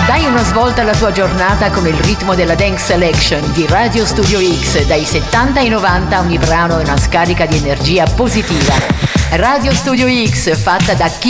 Dai una svolta alla tua giornata con il ritmo della Dance Selection di Radio Studio X. Dai 70 ai 90 ogni brano è una scarica di energia positiva. Radio Studio X, fatta da chi